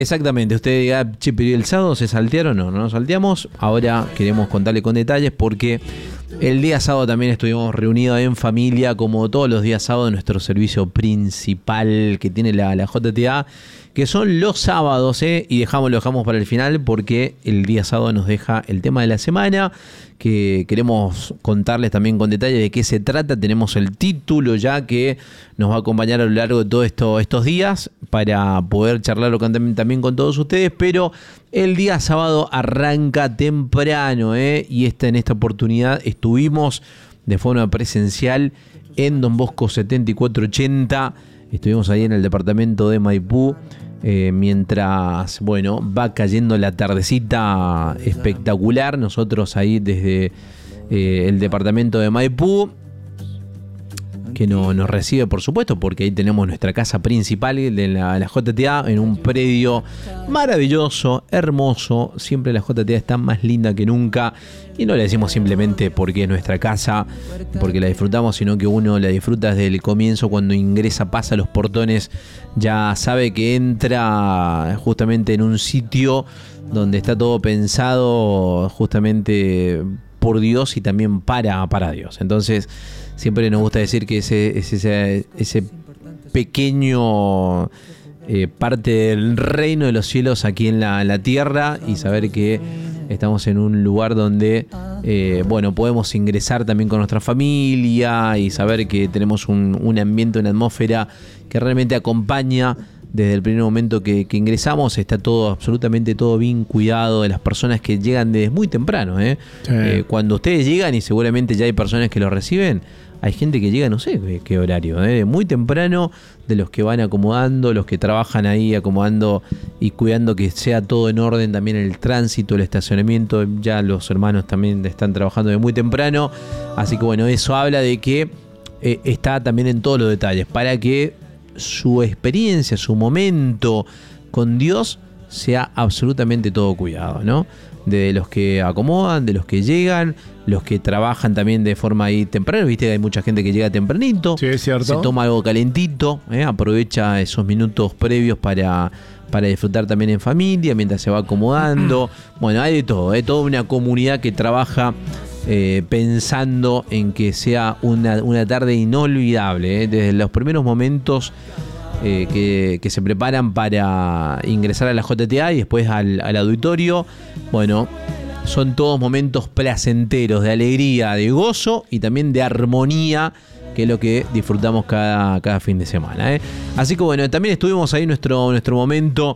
Exactamente, usted diga, che, pero el sábado se saltearon o no nos salteamos. Ahora queremos contarle con detalles porque el día sábado también estuvimos reunidos en familia, como todos los días sábados, en nuestro servicio principal que tiene la JTA, que son los sábados, y lo dejamos para el final porque el día sábado nos deja el tema de la semana, que queremos contarles también con detalle de qué se trata. Tenemos el título ya que nos va a acompañar a lo largo de todos estos días para poder charlarlo también con todos ustedes, pero el día sábado arranca temprano, y en esta oportunidad estuvimos de forma presencial en Don Bosco 7480. Estuvimos ahí en el departamento de Maipú, mientras, va cayendo la tardecita espectacular. Nosotros ahí desde el departamento de Maipú, que nos recibe, por supuesto, porque ahí tenemos nuestra casa principal de la JTA, en un predio maravilloso, hermoso. Siempre la JTA está más linda que nunca, y no la decimos simplemente porque es nuestra casa, porque la disfrutamos, sino que uno la disfruta desde el comienzo. Cuando ingresa, pasa los portones, ya sabe que entra justamente en un sitio donde está todo pensado justamente por Dios y también para Dios. Entonces siempre nos gusta decir que ese pequeño parte del reino de los cielos aquí en la tierra, y saber que estamos en un lugar donde podemos ingresar también con nuestra familia, y saber que tenemos un ambiente, una atmósfera que realmente acompaña. Desde el primer momento que ingresamos está absolutamente todo bien cuidado, de las personas que llegan desde muy temprano. Sí. Cuando ustedes llegan, y seguramente ya hay personas que lo reciben, hay gente que llega, no sé qué horario, muy temprano, de los que van acomodando, los que trabajan ahí acomodando y cuidando que sea todo en orden, también el tránsito, el estacionamiento. Ya los hermanos también están trabajando de muy temprano, así que eso habla de que está también en todos los detalles, para que su experiencia, su momento con Dios sea absolutamente todo cuidado, ¿no? De los que acomodan, de los que llegan, los que trabajan también de forma ahí temprana. Viste que hay mucha gente que llega tempranito, sí, es cierto, se toma algo calentito, aprovecha esos minutos previos para disfrutar también en familia mientras se va acomodando. Hay de todo, toda una comunidad que trabaja pensando en que sea una tarde inolvidable, desde los primeros momentos que se preparan para ingresar a la JTA y después al auditorio. Son todos momentos placenteros, de alegría, de gozo y también de armonía, que es lo que disfrutamos cada fin de semana. Así que también estuvimos ahí nuestro momento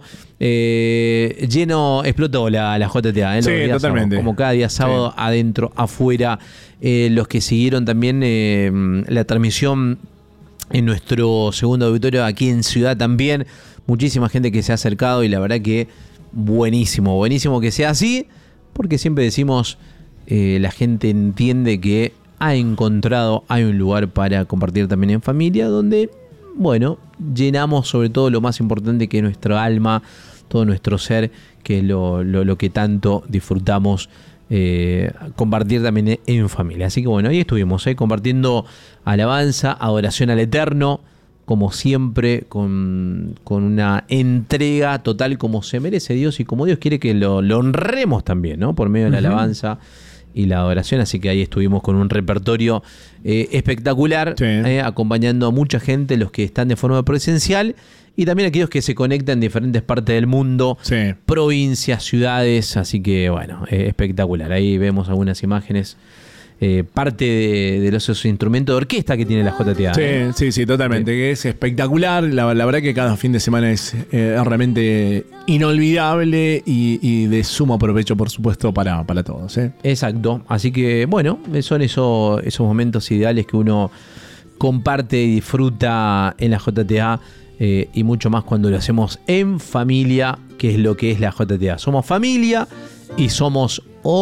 lleno, explotó la JTA. Sí, totalmente. Sábado, como cada día sábado, sí. Adentro, afuera. Los que siguieron también la transmisión en nuestro segundo auditorio aquí en Ciudad también. Muchísima gente que se ha acercado, y la verdad que buenísimo que sea así, porque siempre decimos, la gente entiende que hay un lugar para compartir también en familia, donde, llenamos sobre todo lo más importante, que es nuestra alma, todo nuestro ser, que es lo que tanto disfrutamos compartir también en familia. Así que ahí estuvimos compartiendo alabanza, adoración al Eterno, como siempre, con una entrega total, como se merece Dios y como Dios quiere que lo honremos también, ¿no? Por medio de la alabanza y la adoración. Así que ahí estuvimos con un repertorio espectacular, sí. Acompañando a mucha gente, los que están de forma presencial y también aquellos que se conectan en diferentes partes del mundo, sí. Provincias, ciudades. Así que espectacular. Ahí vemos algunas imágenes, parte de los instrumentos de orquesta que tiene la JTA. Sí, totalmente, que es espectacular. La verdad que cada fin de semana es realmente inolvidable y de sumo provecho, por supuesto, para todos. Exacto, así que son esos momentos ideales que uno comparte y disfruta en la JTA, y mucho más cuando lo hacemos en familia, que es lo que es la JTA. Somos familia y somos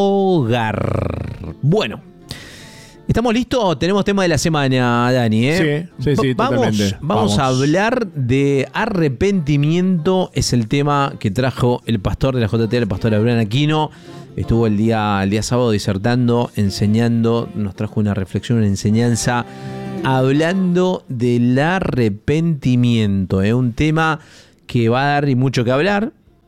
hogar. ¿Estamos listos? Tenemos tema de la semana, Dani, Sí, totalmente. Vamos a hablar de arrepentimiento. Es el tema que trajo el pastor de la JTA, el pastor Abraham Aquino. Estuvo el día sábado disertando, enseñando, nos trajo una reflexión, una enseñanza, hablando del arrepentimiento. Un tema que va a dar y mucho que hablar.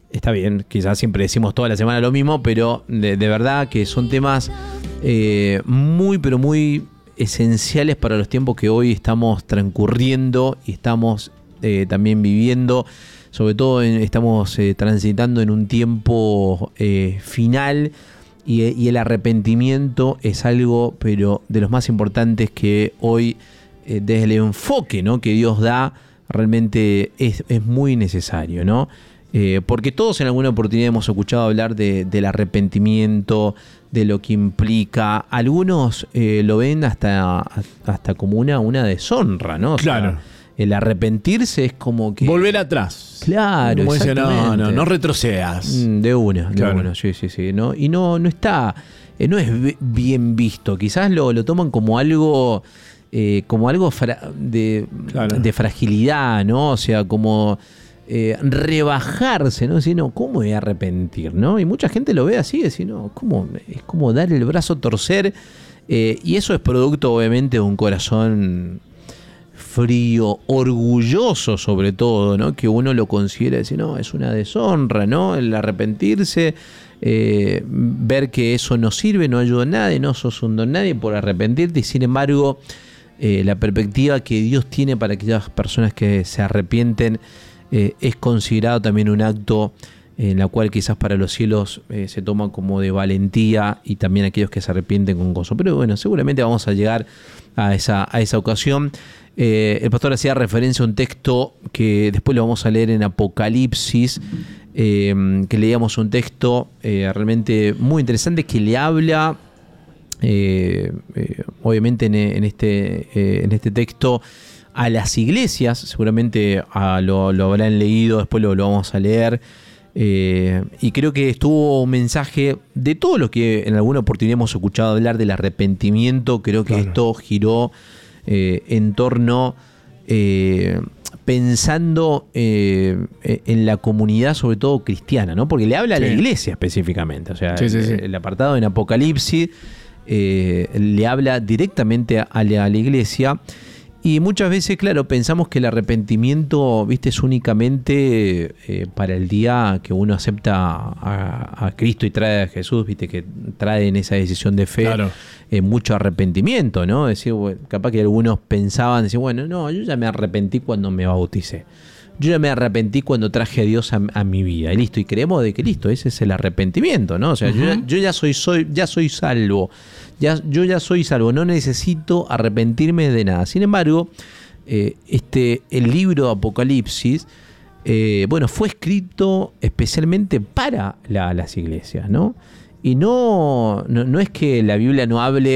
está bien, quizás siempre decimos toda la semana lo mismo, pero de verdad que son temas muy, pero muy esenciales para los tiempos que hoy estamos transcurriendo y estamos también viviendo. Sobre todo estamos transitando en un tiempo final y el arrepentimiento es algo, pero de los más importantes que hoy, desde el enfoque, ¿no?, que Dios da, realmente es muy necesario, ¿no? Porque todos en alguna oportunidad hemos escuchado hablar del arrepentimiento, de lo que implica. Algunos lo ven hasta como una deshonra, ¿no? O claro. sea, el arrepentirse es como que... volver atrás. Claro, como dice, exactamente. no retrocedas. De una, Claro. sí. ¿No? Y no está, no es bien visto. Quizás lo toman como algo de fragilidad, ¿no? O sea, como rebajarse, ¿no? Decir, no, ¿cómo voy a arrepentir? ¿No? Y mucha gente lo ve así, decir, no, ¿cómo? Es como dar el brazo a torcer. Y eso es producto, obviamente, de un corazón frío, orgulloso sobre todo, ¿no? Que uno lo considera, decir, no, es una deshonra, ¿no? El arrepentirse, ver que eso no sirve, no ayuda a nadie, no sos un don nadie por arrepentirte, y sin embargo, la perspectiva que Dios tiene para aquellas personas que se arrepienten es considerado también un acto en la cual quizás para los cielos se toma como de valentía, y también aquellos que se arrepienten con gozo. Pero bueno, seguramente vamos a llegar a esa ocasión. El pastor hacía referencia a un texto que después lo vamos a leer en Apocalipsis, que leíamos un texto realmente muy interesante que le habla, obviamente en este texto, a las iglesias. Seguramente lo habrán leído, después lo vamos a leer. Y creo que estuvo un mensaje de todo lo que en alguna oportunidad hemos escuchado hablar del arrepentimiento. Creo que esto giró en torno, pensando en la comunidad, sobre todo cristiana, ¿no? Porque le habla a la iglesia específicamente. O sea, el apartado en Apocalipsis le habla directamente a la iglesia. Y muchas veces, claro, pensamos que el arrepentimiento, viste, es únicamente para el día que uno acepta a Cristo y trae a Jesús, viste, que trae en esa decisión de fe mucho arrepentimiento, ¿no? Decir, bueno, capaz que algunos pensaban, decir, bueno, no, yo ya me arrepentí cuando me bauticé. Yo ya me arrepentí cuando traje a Dios a mi vida. Y listo, y creemos de que listo, ese es el arrepentimiento, ¿no? O sea, yo ya soy salvo. Yo ya soy salvo, no necesito arrepentirme de nada. Sin embargo, el libro de Apocalipsis, fue escrito especialmente para las iglesias, ¿no? Y no es que la Biblia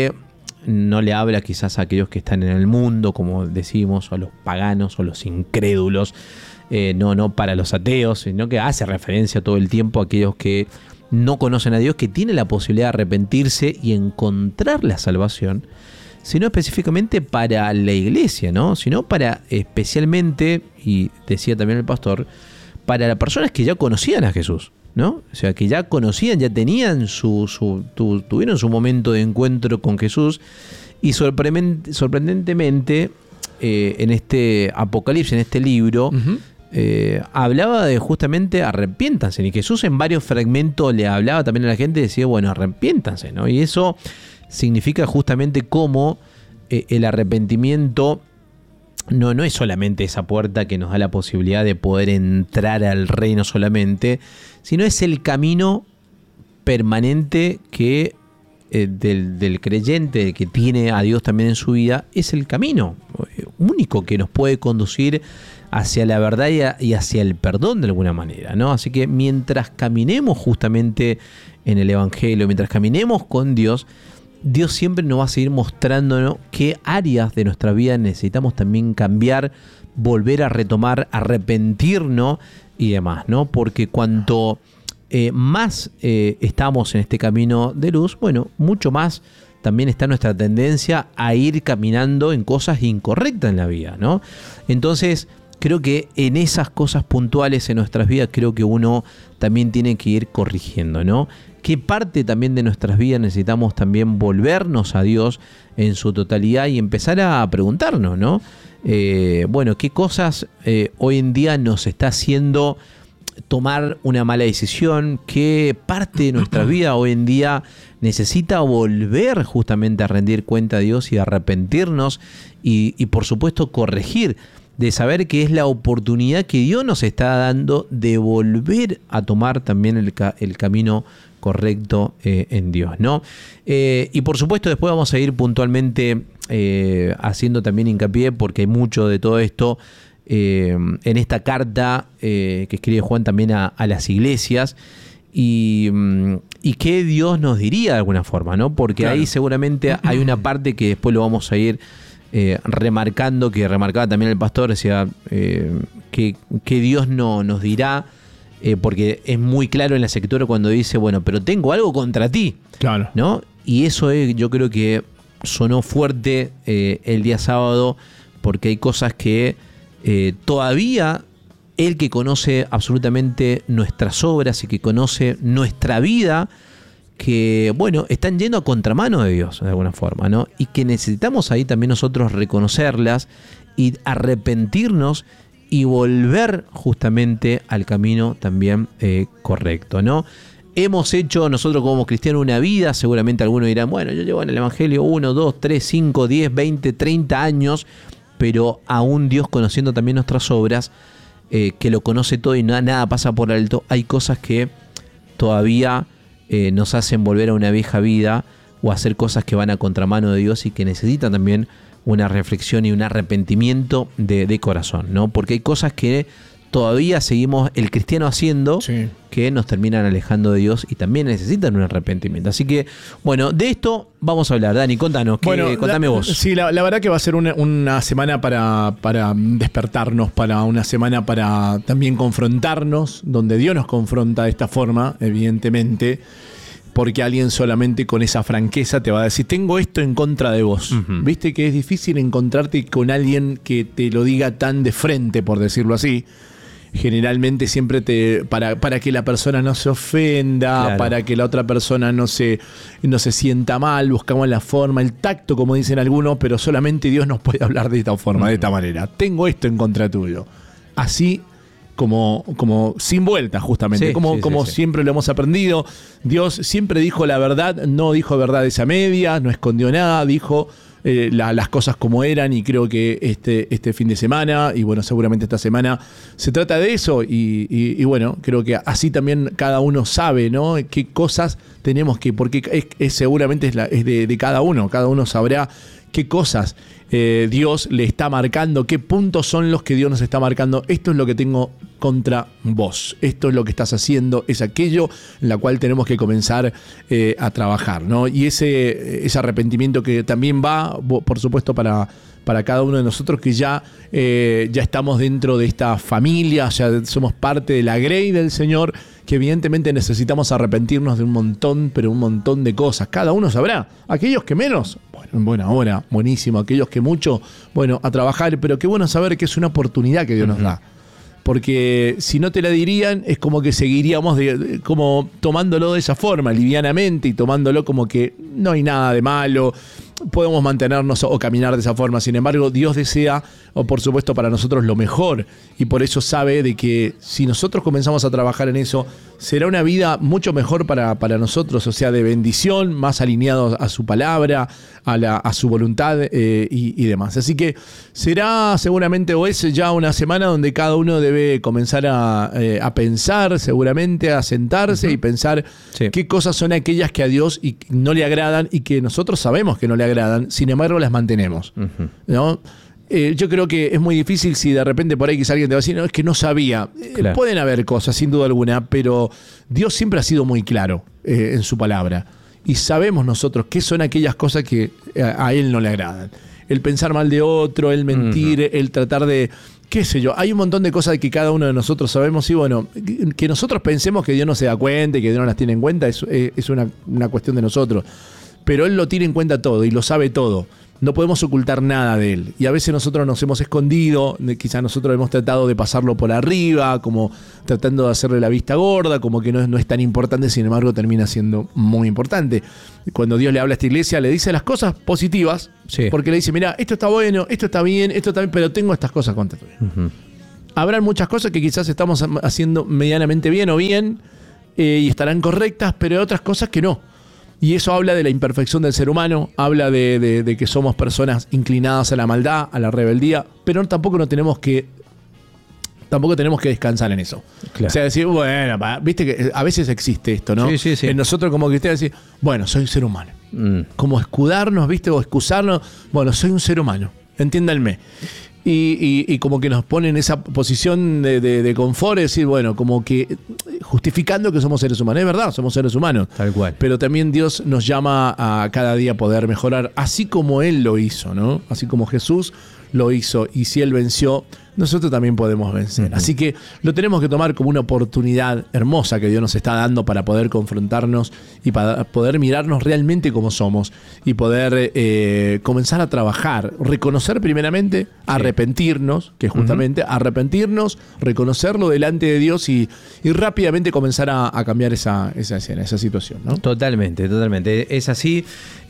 no le habla quizás a aquellos que están en el mundo, como decimos, o a los paganos o los incrédulos, no para los ateos, sino que hace referencia todo el tiempo a aquellos que no conocen a Dios, que tienen la posibilidad de arrepentirse y encontrar la salvación, sino específicamente para la iglesia, ¿no? Sino para especialmente, y decía también el pastor, para las personas que ya conocían a Jesús, ¿no? O sea, que ya conocían, ya tenían tuvieron su momento de encuentro con Jesús, y sorprendentemente en este Apocalipsis, en este libro, hablaba de justamente arrepiéntanse, y Jesús en varios fragmentos le hablaba también a la gente y decía, bueno, arrepiéntanse, ¿no? Y eso significa justamente cómo el arrepentimiento no es solamente esa puerta que nos da la posibilidad de poder entrar al reino solamente, sino es el camino permanente que del creyente, que tiene a Dios también en su vida, es el camino único que nos puede conducir hacia la verdad y hacia el perdón de alguna manera, ¿no? Así que mientras caminemos justamente en el Evangelio, mientras caminemos con Dios, Dios siempre nos va a seguir mostrándonos qué áreas de nuestra vida necesitamos también cambiar, volver a retomar, arrepentirnos y demás, ¿no? Porque cuanto más estamos en este camino de luz, bueno, mucho más también está nuestra tendencia a ir caminando en cosas incorrectas en la vida, ¿no? Entonces, creo que en esas cosas puntuales en nuestras vidas, creo que uno también tiene que ir corrigiendo, ¿no? ¿Qué parte también de nuestras vidas necesitamos también volvernos a Dios en su totalidad y empezar a preguntarnos, ¿no? ¿Qué cosas hoy en día nos está haciendo tomar una mala decisión, qué parte de nuestra vida hoy en día necesita volver justamente a rendir cuenta a Dios y arrepentirnos y por supuesto corregir, de saber que es la oportunidad que Dios nos está dando de volver a tomar también el camino correcto en Dios, ¿no? Y por supuesto después vamos a ir puntualmente haciendo también hincapié, porque hay mucho de todo esto en esta carta que escribe Juan también a las iglesias, y qué Dios nos diría de alguna forma, ¿no? Porque claro, ahí seguramente hay una parte que después lo vamos a ir remarcando, que remarcaba también el pastor, decía que Dios nos dirá, porque es muy claro en la escritura cuando dice, bueno, pero tengo algo contra ti, claro, ¿no? Y eso yo creo que sonó fuerte el día sábado, porque hay cosas que todavía el que conoce absolutamente nuestras obras y que conoce nuestra vida, que, bueno, están yendo a contramano de Dios de alguna forma, ¿no? Y que necesitamos ahí también nosotros reconocerlas y arrepentirnos y volver justamente al camino también correcto, ¿no? Hemos hecho nosotros como cristianos una vida, seguramente algunos dirán, bueno, yo llevo en el Evangelio 1, 2, 3, 5, 10, 20, 30 años, pero aún Dios conociendo también nuestras obras, que lo conoce todo y nada pasa por alto, hay cosas que todavía nos hacen volver a una vieja vida o hacer cosas que van a contramano de Dios y que necesitan también una reflexión y un arrepentimiento de corazón, ¿no? Porque hay cosas que todavía seguimos el cristiano haciendo, sí, que nos terminan alejando de Dios y también necesitan un arrepentimiento. Así que, bueno, de esto vamos a hablar. Dani, contanos, contame vos. Sí, la verdad que va a ser una semana para despertarnos, para una semana para también confrontarnos, donde Dios nos confronta de esta forma, evidentemente, porque alguien solamente con esa franqueza te va a decir, tengo esto en contra de vos. Uh-huh. Viste que es difícil encontrarte con alguien que te lo diga tan de frente, por decirlo así. Generalmente siempre para que la persona no se ofenda, claro, para que la otra persona no se sienta mal, buscamos la forma, el tacto, como dicen algunos, pero solamente Dios nos puede hablar de esta forma, de esta manera. Tengo esto en contra tuyo. Así como sin vuelta, justamente, sí, como siempre lo hemos aprendido. Dios siempre dijo la verdad, no dijo verdades a medias, no escondió nada, dijo las cosas como eran, y creo que este fin de semana, y bueno, seguramente esta semana, se trata de eso, y bueno, creo que así también cada uno sabe, ¿no? Qué cosas tenemos que, porque seguramente es de cada uno sabrá qué cosas Dios le está marcando, qué puntos son los que Dios nos está marcando. Esto es lo que tengo contra vos, esto es lo que estás haciendo, es aquello en la cual tenemos que comenzar a trabajar, ¿no? Y ese arrepentimiento que también va, por supuesto, para cada uno de nosotros que ya estamos dentro de esta familia, ya somos parte de la grey del Señor, que evidentemente necesitamos arrepentirnos de un montón, pero un montón de cosas. Cada uno sabrá. Aquellos que menos, bueno, en buena hora, buenísimo. Aquellos que mucho, bueno, a trabajar, pero qué bueno saber que es una oportunidad que Dios nos da. Porque si no te la dirían, es como que seguiríamos como tomándolo de esa forma, livianamente, y tomándolo como que no hay nada de malo, podemos mantenernos o caminar de esa forma. Sin embargo, Dios desea, o por supuesto para nosotros, lo mejor, y por eso sabe de que si nosotros comenzamos a trabajar en eso, será una vida mucho mejor para nosotros, o sea, de bendición, más alineados a su palabra, a su voluntad y demás. Así que será seguramente, o es ya una semana donde cada uno debe comenzar a pensar, seguramente a sentarse, uh-huh, y pensar, sí, qué cosas son aquellas que a Dios no le agradan y que nosotros sabemos que no le agradan, sin embargo las mantenemos, uh-huh, ¿no? Yo creo que es muy difícil si de repente por ahí quizá alguien te va a decir, no, es que no sabía. Claro. Pueden haber cosas, sin duda alguna, pero Dios siempre ha sido muy claro en su palabra. Y sabemos nosotros qué son aquellas cosas que a Él no le agradan. El pensar mal de otro, el mentir, uh-huh, el tratar de, qué sé yo. Hay un montón de cosas que cada uno de nosotros sabemos, y bueno, que nosotros pensemos que Dios no se da cuenta y que Dios no las tiene en cuenta, es una cuestión de nosotros. Pero Él lo tiene en cuenta todo y lo sabe todo. No podemos ocultar nada de Él. Y a veces nosotros nos hemos escondido, quizás nosotros hemos tratado de pasarlo por arriba, como tratando de hacerle la vista gorda, como que no es tan importante, sin embargo termina siendo muy importante. Cuando Dios le habla a esta iglesia, le dice las cosas positivas, sí, porque le dice, mira, esto está bueno, esto está bien, pero tengo estas cosas contra ti. Uh-huh. Habrán muchas cosas que quizás estamos haciendo medianamente bien o bien y estarán correctas, pero hay otras cosas que no. Y eso habla de la imperfección del ser humano, habla de que somos personas inclinadas a la maldad, a la rebeldía, pero tampoco tenemos que descansar en eso. Claro. O sea, decir, bueno, viste que a veces existe esto, ¿no? Sí. En nosotros como cristianos decir, bueno, soy un ser humano. Como escudarnos, viste, o excusarnos, bueno, soy un ser humano, entiéndanme. Y como que nos ponen en esa posición de confort, es decir, bueno, como que justificando que somos seres humanos. Es verdad, somos seres humanos. Tal cual. Pero también Dios nos llama a cada día poder mejorar, así como Él lo hizo, ¿no? Así como Jesús lo hizo, y si Él venció, nosotros también podemos vencer. Así que lo tenemos que tomar como una oportunidad hermosa que Dios nos está dando para poder confrontarnos y para poder mirarnos realmente como somos y poder comenzar a trabajar, reconocer primeramente, arrepentirnos, que es justamente arrepentirnos, reconocerlo delante de Dios y rápidamente comenzar a cambiar esa escena, esa situación, ¿no? Totalmente. Es así,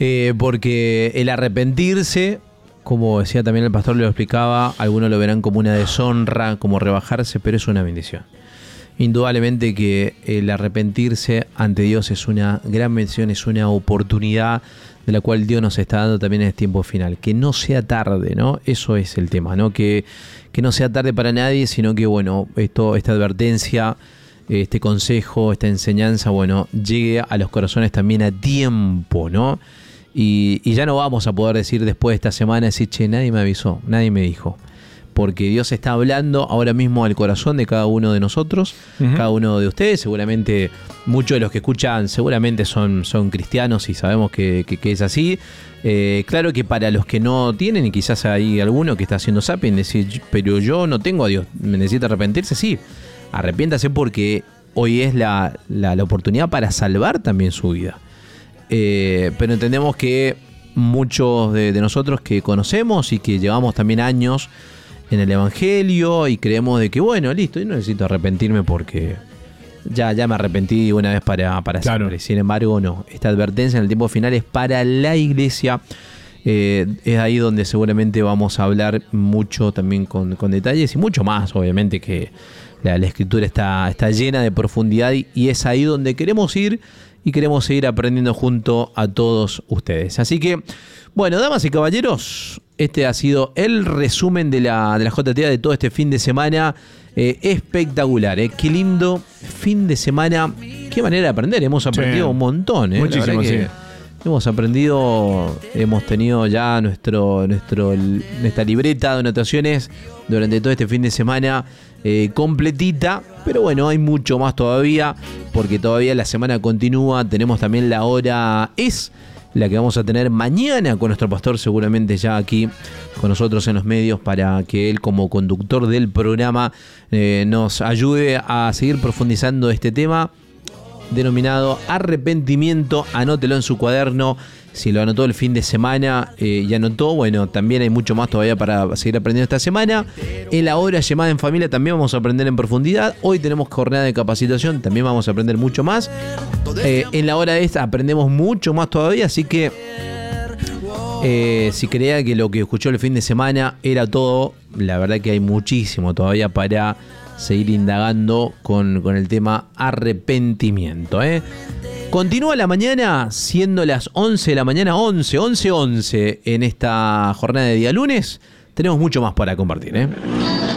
porque el arrepentirse, como decía también el pastor, lo explicaba, algunos lo verán como una deshonra, como rebajarse, pero es una bendición. Indudablemente que el arrepentirse ante Dios es una gran bendición, es una oportunidad de la cual Dios nos está dando también en este tiempo final. Que no sea tarde, ¿no? Eso es el tema, ¿no? Que no sea tarde para nadie, sino que, bueno, esta advertencia, este consejo, esta enseñanza, bueno, llegue a los corazones también a tiempo, ¿no? Y ya no vamos a poder decir después de esta semana, decir, che, nadie me avisó, nadie me dijo. Porque Dios está hablando ahora mismo al corazón de cada uno de nosotros, cada uno de ustedes. Seguramente muchos de los que escuchan seguramente son cristianos y sabemos que es así. Claro que para los que no tienen, y quizás hay alguno que está haciendo zapping, decir, pero yo no tengo a Dios, ¿me necesita arrepentirse? Sí, arrepiéntase porque hoy es la oportunidad para salvar también su vida. Pero entendemos que muchos de nosotros que conocemos y que llevamos también años en el Evangelio y creemos de que, bueno, listo, yo no necesito arrepentirme porque ya me arrepentí una vez para claro. siempre. Sin embargo, no. Esta advertencia en el tiempo final es para la iglesia. Es ahí donde seguramente vamos a hablar mucho también con detalles y mucho más, obviamente, que la Escritura está llena de profundidad y es ahí donde queremos ir y queremos seguir aprendiendo junto a todos ustedes. Así que, bueno, damas y caballeros, este ha sido el resumen de la JTA de todo este fin de semana. Espectacular, qué lindo fin de semana. Qué manera de aprender, hemos aprendido un montón. Muchísimo, sí. Hemos aprendido, hemos tenido ya nuestra libreta de anotaciones durante todo este fin de semana completita, pero bueno, hay mucho más todavía, porque todavía la semana continúa. Tenemos también la hora es la que vamos a tener mañana con nuestro pastor, seguramente ya aquí con nosotros en los medios, para que él, como conductor del programa, nos ayude a seguir profundizando este tema denominado arrepentimiento. Anótelo en su cuaderno. Si lo anotó el fin de semana y anotó, bueno, también hay mucho más todavía para seguir aprendiendo esta semana. En la hora llamada en familia también vamos a aprender en profundidad. Hoy tenemos jornada de capacitación, también vamos a aprender mucho más. En la hora esta aprendemos mucho más todavía, así que si creía que lo que escuchó el fin de semana era todo, la verdad que hay muchísimo todavía para seguir indagando con el tema arrepentimiento. Continúa la mañana, siendo las 11 de la mañana, 11 en esta jornada de día lunes. Tenemos mucho más para compartir.